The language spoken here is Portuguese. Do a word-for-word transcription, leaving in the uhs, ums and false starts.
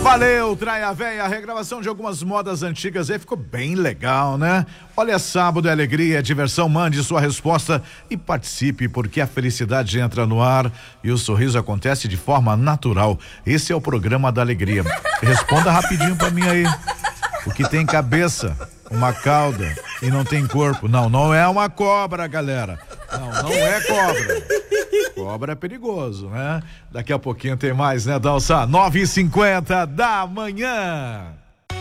Valeu, Traia Véia, a regravação de algumas modas antigas aí ficou bem legal, né? Olha, sábado é alegria, é diversão, mande sua resposta e participe, porque a felicidade entra no ar e o sorriso acontece de forma natural. Esse é o programa da alegria. Responda rapidinho pra mim aí. O que tem cabeça, uma cauda e não tem corpo? Não, não é uma cobra, galera. Não, não é cobra. Cobra é perigoso, né? Daqui a pouquinho tem mais, né, Dalsa? nove e cinquenta da manhã.